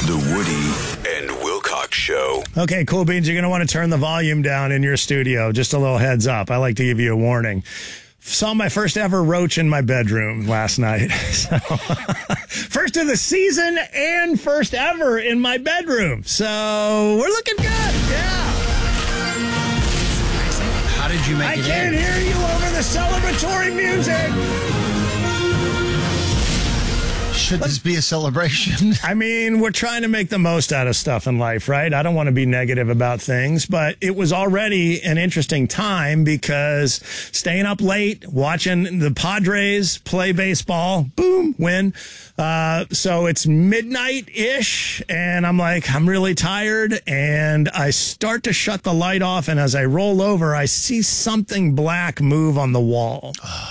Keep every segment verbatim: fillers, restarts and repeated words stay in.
The Woody and Wilcox Show. Okay, Cool Beans, you're going to want to turn the volume down in your studio. Just a little heads up. I like to give you a warning. Saw my first ever roach in my bedroom last night. So, first of the season and first ever in my bedroom. So we're looking good. Yeah. How did you make I it can't in? hear you over the celebratory music. Should this be a celebration? I mean, we're trying to make the most out of stuff in life, right? I don't want to be negative about things, but it was already an interesting time because staying up late, watching the Padres play baseball, boom, win. Uh, so it's midnight-ish, and I'm like, I'm really tired, and I start to shut the light off, and as I roll over, I see something black move on the wall.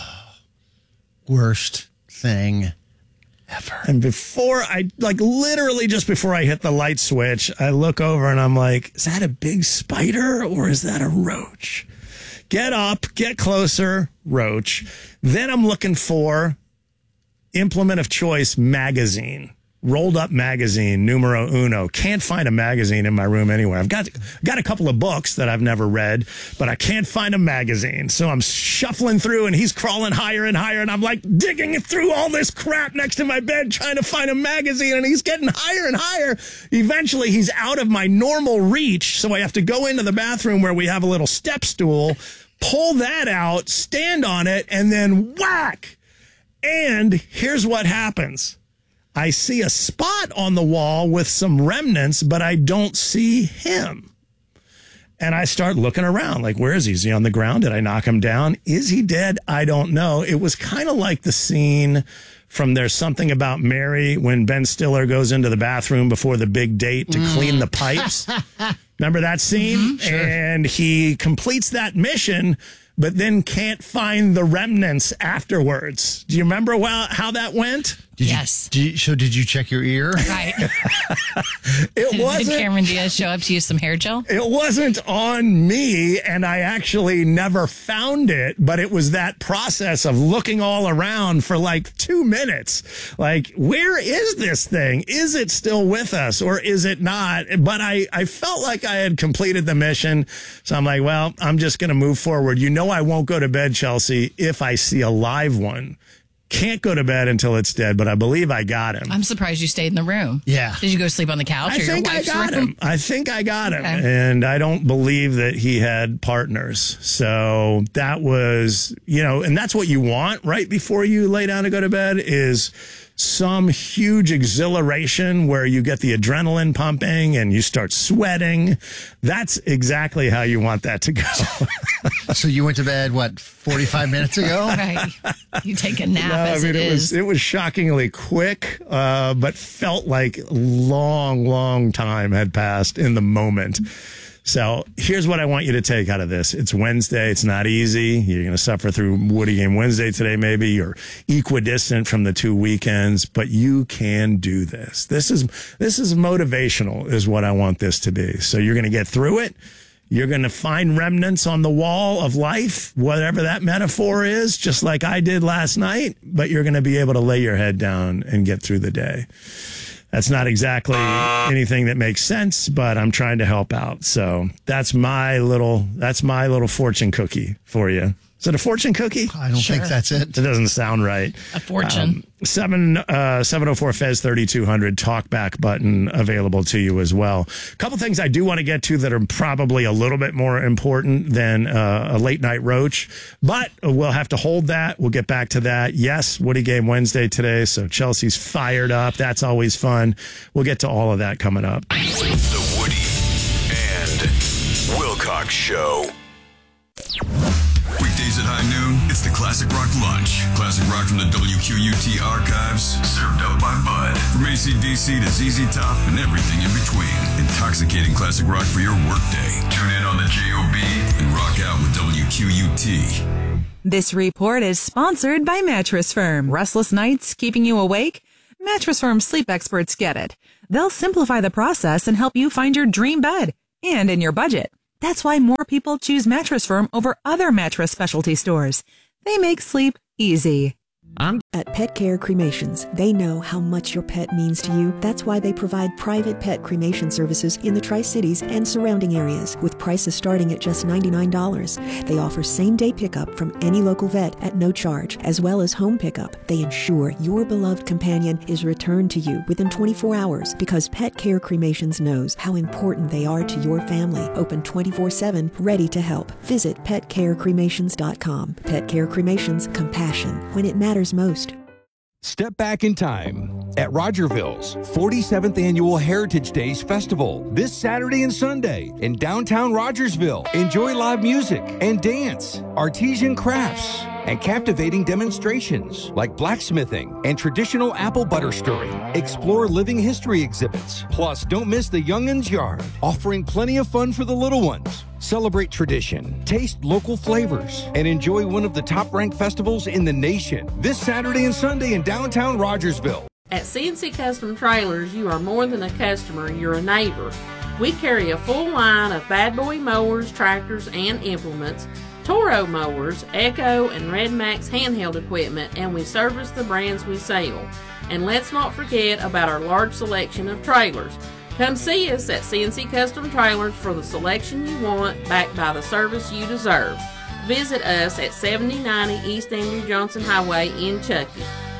Worst thing ever. And before I, like literally just before I hit the light switch, I look over and I'm like, is that a big spider or is that a roach? Get up, get closer, roach. Then I'm looking for implement of choice magazine. Rolled up magazine, numero uno. Can't find a magazine in my room anywhere. I've got got a couple of books that I've never read, but I can't find a magazine. So I'm shuffling through, and he's crawling higher and higher, and I'm like digging through all this crap next to my bed trying to find a magazine, and he's getting higher and higher. Eventually, he's out of my normal reach, so I have to go into the bathroom where we have a little step stool, pull that out, stand on it, and then whack! And here's what happens. I see a spot on the wall with some remnants, but I don't see him. And I start looking around, like, where is he? Is he on the ground? Did I knock him down? Is he dead? I don't know. It was kind of like the scene from There's Something About Mary when Ben Stiller goes into the bathroom before the big date to mm. clean the pipes. Remember that scene? Mm-hmm, sure. And he completes that mission, but then can't find the remnants afterwards. Do you remember how, how that went? Did yes. You, did you, so did you check your ear? Right. It wasn't. Did Cameron Diaz show up to use some hair gel? It wasn't on me, and I actually never found it, but it was that process of looking all around for like two minutes. Like, where is this thing? Is it still with us or is it not? But I, I felt like I had completed the mission. So I'm like, well, I'm just going to move forward. You know I won't go to bed, Chelsea, if I see a live one. Can't go to bed until it's dead, but I believe I got him. I'm surprised you stayed in the room. Yeah. Did you go sleep on the couch I or your think I wife's got room? him. I think I got him. Okay. And I don't believe that he had partners. So that was, you know, and that's what you want right before you lay down to go to bed is some huge exhilaration where you get the adrenaline pumping and you start sweating. That's exactly how you want that to go. So you went to bed, what, forty-five minutes ago? Right. You take a nap No, as I mean, it, it is. was it was shockingly quick, uh, but felt like long, long time had passed in the moment. So here's what I want you to take out of this. It's Wednesday. It's not easy. You're going to suffer through Woody Game Wednesday today, maybe. You're equidistant from the two weekends, but you can do this. This is this is motivational is what I want this to be. So you're going to get through it. You're going to find remnants on the wall of life, whatever that metaphor is, just like I did last night, but you're going to be able to lay your head down and get through the day. That's not exactly anything that makes sense, but I'm trying to help out. So that's my little, that's my little fortune cookie for you. Is it a fortune cookie? I don't Sure. think that's it. It doesn't sound right. A fortune. Um, seven uh, seven oh four Fez thirty-two hundred talkback button available to you as well. A couple things I do want to get to that are probably a little bit more important than uh, a late night roach, but we'll have to hold that. We'll get back to that. Yes, Woody Game Wednesday today, so Chelsea's fired up. That's always fun. We'll get to all of that coming up. The Woody and Wilcox Show. Weekdays at high noon, it's the Classic Rock Lunch. Classic rock from the W Q U T archives, served up by Bud. From A C D C to Z Z Top and everything in between. Intoxicating classic rock for your workday. Tune in on the J O B and rock out with W Q U T. This report is sponsored by Mattress Firm. Restless nights keeping you awake? Mattress Firm sleep experts get it. They'll simplify the process and help you find your dream bed and in your budget. That's why more people choose Mattress Firm over other mattress specialty stores. They make sleep easy. I'm At Pet Care Cremations, they know how much your pet means to you. That's why they provide private pet cremation services in the Tri-Cities and surrounding areas, with prices starting at just ninety-nine dollars. They offer same-day pickup from any local vet at no charge, as well as home pickup. They ensure your beloved companion is returned to you within twenty-four hours, because Pet Care Cremations knows how important they are to your family. Open twenty-four seven, ready to help. Visit pet care cremations dot com. Pet Care Cremations, compassion when it matters most. Step back in time at Rogerville's forty-seventh Annual Heritage Days Festival this Saturday and Sunday in downtown Rogersville. Enjoy live music and dance, artisan crafts, and captivating demonstrations like blacksmithing and traditional apple butter stirring. Explore living history exhibits. Plus, don't miss the Young'uns Yard, offering plenty of fun for the little ones. Celebrate tradition, taste local flavors, and enjoy one of the top-ranked festivals in the nation this Saturday and Sunday in downtown Rogersville. At C N C Custom Trailers, you are more than a customer, you're a neighbor. We carry a full line of bad boy mowers, tractors, and implements, Toro mowers, Echo, and Red Max handheld equipment, and we service the brands we sell. And let's not forget about our large selection of trailers. Come see us at C N C Custom Trailers for the selection you want, backed by the service you deserve. Visit us at seventy ninety East Andrew Johnson Highway in Chuckey.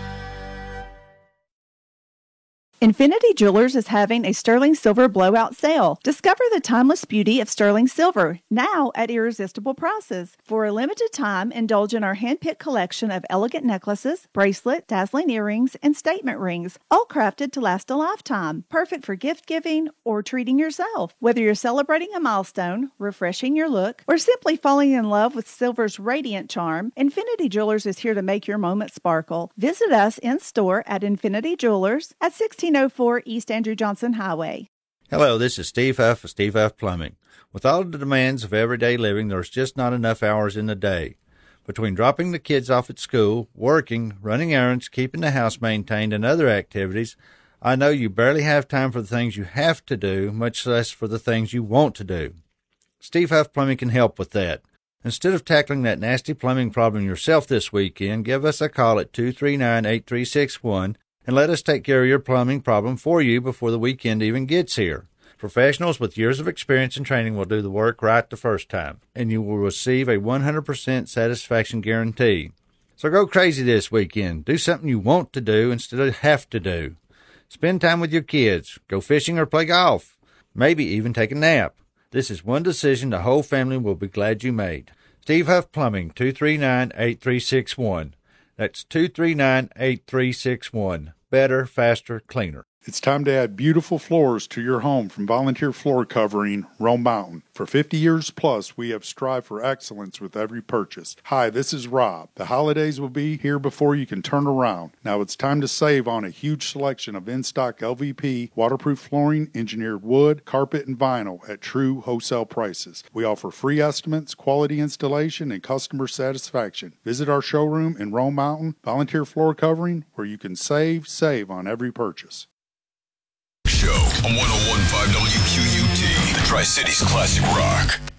Infinity Jewelers is having a sterling silver blowout sale. Discover the timeless beauty of sterling silver, now at irresistible prices. For a limited time, indulge in our hand-picked collection of elegant necklaces, bracelet, dazzling earrings, and statement rings, all crafted to last a lifetime. Perfect for gift-giving or treating yourself. Whether you're celebrating a milestone, refreshing your look, or simply falling in love with silver's radiant charm, Infinity Jewelers is here to make your moment sparkle. Visit us in-store at Infinity Jewelers at sixteen oh four East Andrew Johnson Highway. Hello, this is Steve Huff of Steve Huff Plumbing. With all the demands of everyday living, there's just not enough hours in the day. Between dropping the kids off at school, working, running errands, keeping the house maintained, and other activities, I know you barely have time for the things you have to do, much less for the things you want to do. Steve Huff Plumbing can help with that. Instead of tackling that nasty plumbing problem yourself this weekend, give us a call at two three nine, eight three six one and let us take care of your plumbing problem for you before the weekend even gets here. Professionals with years of experience and training will do the work right the first time, and you will receive a one hundred percent satisfaction guarantee. So go crazy this weekend. Do something you want to do instead of have to do. Spend time with your kids. Go fishing or play golf. Maybe even take a nap. This is one decision the whole family will be glad you made. Steve Huff Plumbing, two three nine, eight three six one. That's two three nine, eight three six one. Better, faster, cleaner. It's time to add beautiful floors to your home from Volunteer Floor Covering, Rome Mountain. For fifty years plus, we have strived for excellence with every purchase. Hi, this is Rob. The holidays will be here before you can turn around. Now it's time to save on a huge selection of in-stock L V P, waterproof flooring, engineered wood, carpet, and vinyl at true wholesale prices. We offer free estimates, quality installation, and customer satisfaction. Visit our showroom in Rome Mountain, Volunteer Floor Covering, where you can save, save on every purchase. Show on one oh one point five W Q U T, the Tri-Cities Classic Rock.